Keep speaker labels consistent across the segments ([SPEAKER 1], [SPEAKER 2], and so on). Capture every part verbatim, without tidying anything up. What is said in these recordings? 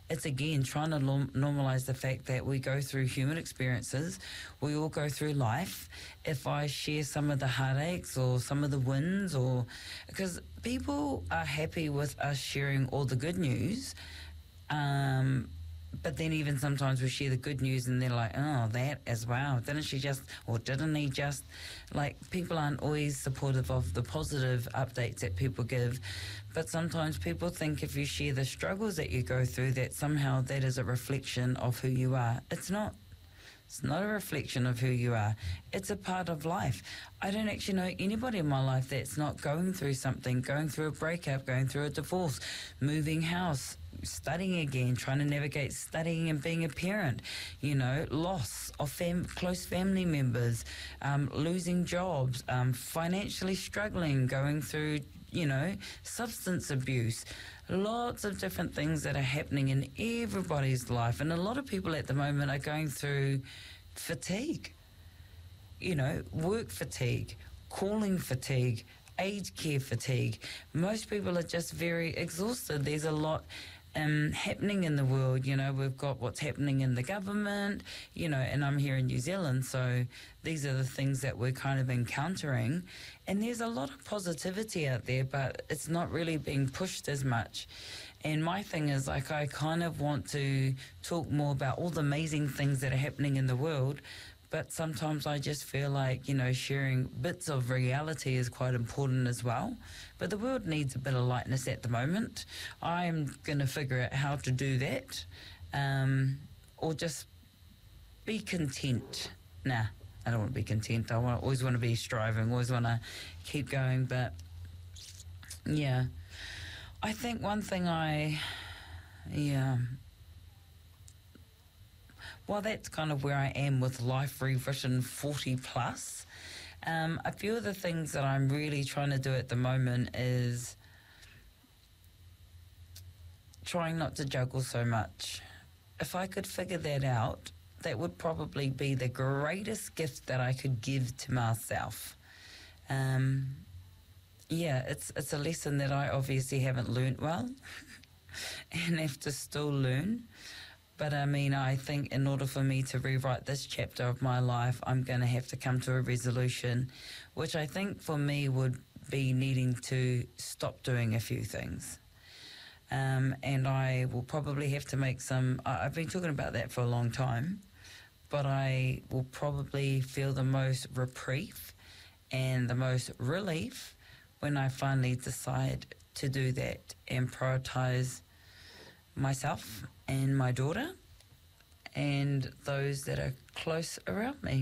[SPEAKER 1] it's again trying to norm- normalize the fact that we go through human experiences, we all go through life. If I share some of the heartaches or some of the wins, or because people are happy with us sharing all the good news, um, but then even sometimes we share the good news and they're like, oh, that as well. Didn't she just, or didn't he just? Like, people aren't always supportive of the positive updates that people give. But sometimes people think if you share the struggles that you go through, that somehow that is a reflection of who you are. It's not. It's not a reflection of who you are. It's a part of life. I don't actually know anybody in my life that's not going through something, going through a breakup, going through a divorce, moving house, studying again, trying to navigate studying and being a parent, you know, loss of fam- close family members, um, losing jobs, um, financially struggling, going through, you know, substance abuse. Lots of different things that are happening in everybody's life. And a lot of people at the moment are going through fatigue, you know, work fatigue, calling fatigue, aged care fatigue. Most people are just very exhausted. There's a lot um, happening in the world. You know, we've got what's happening in the government, you know, and I'm here in New Zealand, so these are the things that we're kind of encountering. And there's a lot of positivity out there, but it's not really being pushed as much. And my thing is, like, I kind of want to talk more about all the amazing things that are happening in the world, but sometimes I just feel like, you know, sharing bits of reality is quite important as well. But the world needs a bit of lightness at the moment. I'm going to figure out how to do that, um, or just be content. Nah, I don't want to be content. I want, always want to be striving, always want to keep going. But, yeah, I think one thing I, yeah... Well, that's kind of where I am with Life Rewritten forty plus. Um, a few of the things that I'm really trying to do at the moment is trying not to juggle so much. If I could figure that out, that would probably be the greatest gift that I could give to myself. Um, yeah, it's it's a lesson that I obviously haven't learnt well and have to still learn. But I mean, I think in order for me to rewrite this chapter of my life, I'm going to have to come to a resolution, which I think for me would be needing to stop doing a few things. Um, and I will probably have to make some, I- I've been talking about that for a long time, but I will probably feel the most reprieve and the most relief when I finally decide to do that and prioritise myself and my daughter and those that are close around me.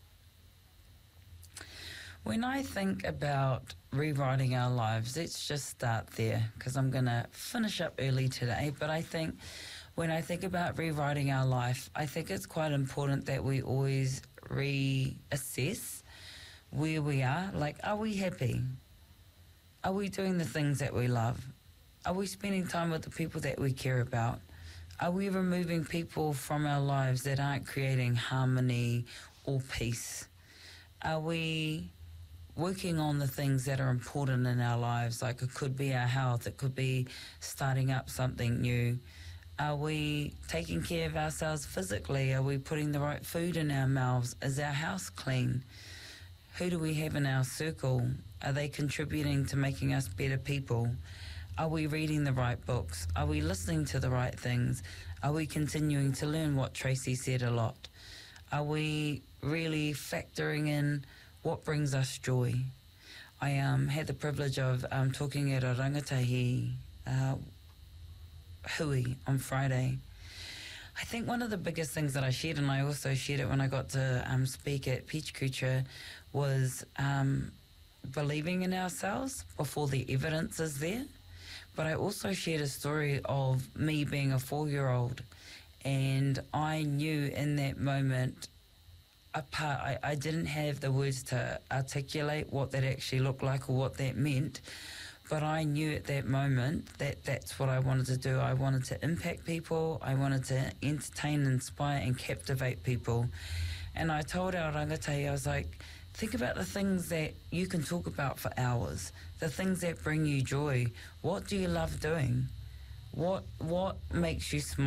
[SPEAKER 1] When I think about rewriting our lives, let's just start there, because I'm going to finish up early today, but I think when I think about rewriting our life, I think it's quite important that we always reassess where we are. Like, are we happy? Are we doing the things that we love? Are we spending time with the people that we care about? Are we removing people from our lives that aren't creating harmony or peace? Are we working on the things that are important in our lives? Like, it could be our health, it could be starting up something new. Are we taking care of ourselves physically? Are we putting the right food in our mouths? Is our house clean? Who do we have in our circle? Are they contributing to making us better people? Are we reading the right books? Are we listening to the right things? Are we continuing to learn what Tracy said a lot? Are we really factoring in what brings us joy? I um, had the privilege of um, talking at a rangatahi uh, hui on Friday. I think one of the biggest things that I shared, and I also shared it when I got to um, speak at Peach Creature, was um, believing in ourselves before the evidence is there. But I also shared a story of me being a four-year-old, and I knew in that moment, apart, I, I didn't have the words to articulate what that actually looked like or what that meant, but I knew at that moment that that's what I wanted to do. I wanted to impact people, I wanted to entertain, inspire and captivate people. And I told our rangatahi, I was like, think about the things that you can talk about for hours, the things that bring you joy. What do you love doing? What what makes you smile?